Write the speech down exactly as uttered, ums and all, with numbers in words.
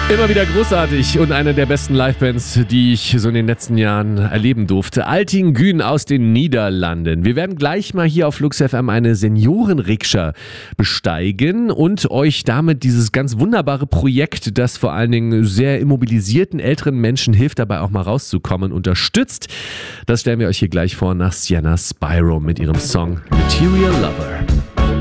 Immer wieder großartig und eine der besten Livebands, die ich so in den letzten Jahren erleben durfte. Altin Gün aus den Niederlanden. Wir werden gleich mal hier auf Flux F M eine Senioren-Rikscha besteigen und euch damit dieses ganz wunderbare Projekt, das vor allen Dingen sehr immobilisierten älteren Menschen hilft, dabei auch mal rauszukommen, unterstützt. Das stellen wir euch hier gleich vor nach Sienna Spyro mit ihrem Song Material Lover.